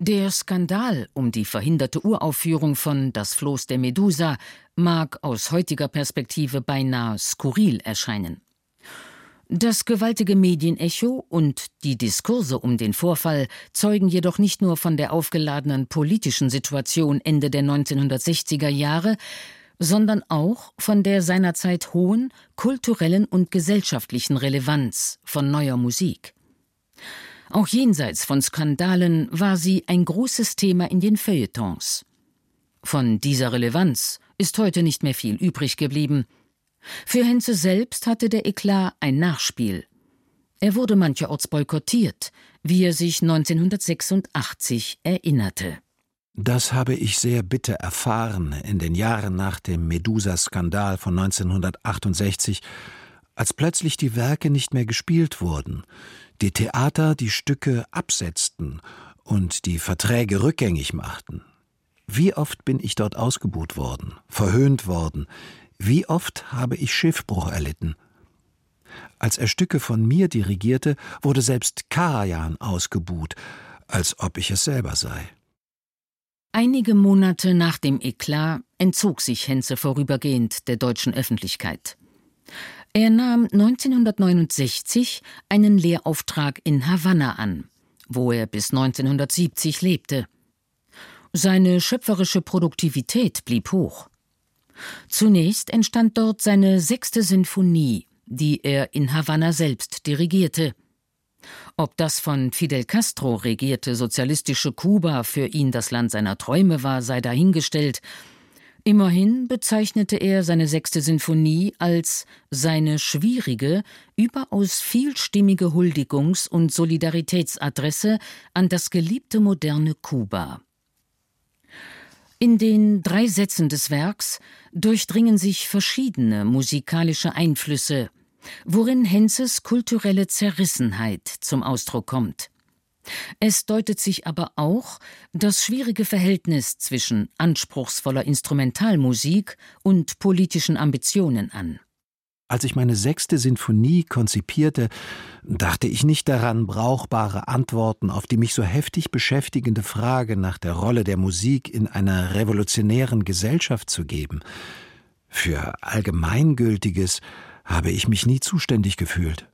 Der Skandal um die verhinderte Uraufführung von Das Floß der Medusa mag aus heutiger Perspektive beinahe skurril erscheinen. Das gewaltige Medienecho und die Diskurse um den Vorfall zeugen jedoch nicht nur von der aufgeladenen politischen Situation Ende der 1960er Jahre, sondern auch von der seinerzeit hohen kulturellen und gesellschaftlichen Relevanz von neuer Musik. Auch jenseits von Skandalen war sie ein großes Thema in den Feuilletons. Von dieser Relevanz ist heute nicht mehr viel übrig geblieben. Für Henze selbst hatte der Eklat ein Nachspiel. Er wurde mancherorts boykottiert, wie er sich 1986 erinnerte. Das habe ich sehr bitter erfahren in den Jahren nach dem Medusa-Skandal von 1968, als plötzlich die Werke nicht mehr gespielt wurden, die Theater die Stücke absetzten und die Verträge rückgängig machten. Wie oft bin ich dort ausgebuht worden, verhöhnt worden, wie oft habe ich Schiffbruch erlitten. Als er Stücke von mir dirigierte, wurde selbst Karajan ausgebuht, als ob ich es selber sei. Einige Monate nach dem Eklat entzog sich Henze vorübergehend der deutschen Öffentlichkeit. Er nahm 1969 einen Lehrauftrag in Havanna an, wo er bis 1970 lebte. Seine schöpferische Produktivität blieb hoch. Zunächst entstand dort seine 6. Sinfonie, die er in Havanna selbst dirigierte. Ob das von Fidel Castro regierte sozialistische Kuba für ihn das Land seiner Träume war, sei dahingestellt. Immerhin bezeichnete er seine 6. Sinfonie als seine schwierige, überaus vielstimmige Huldigungs- und Solidaritätsadresse an das geliebte moderne Kuba. In den 3 Sätzen des Werks durchdringen sich verschiedene musikalische Einflüsse, worin Henzes kulturelle Zerrissenheit zum Ausdruck kommt. Es deutet sich aber auch das schwierige Verhältnis zwischen anspruchsvoller Instrumentalmusik und politischen Ambitionen an. Als ich meine 6. Sinfonie konzipierte, dachte ich nicht daran, brauchbare Antworten auf die mich so heftig beschäftigende Frage nach der Rolle der Musik in einer revolutionären Gesellschaft zu geben. Für Allgemeingültiges habe ich mich nie zuständig gefühlt.